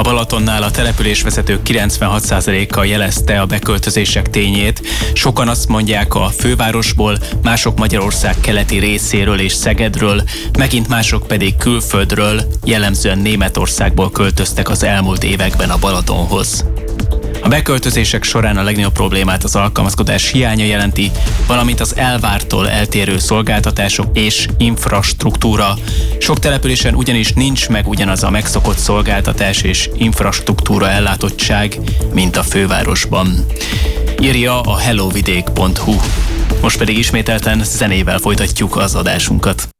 Balatonnál a településvezetők 96%-a jelezte a beköltözések tényét. Sokan azt mondják a fővárosból, mások Magyarország keleti részéről és Szegedről, megint mások pedig külföldről, jellemzően Németországból költöztek az elmúlt években a Balatonhoz. A beköltözések során a legnagyobb problémát az alkalmazkodás hiánya jelenti, valamint az elvártól eltérő szolgáltatások és infrastruktúra. Sok településen ugyanis nincs meg ugyanaz a megszokott szolgáltatás és infrastruktúra ellátottság, mint a fővárosban. Írja a hellovidék.hu. Most pedig ismételten zenével folytatjuk az adásunkat.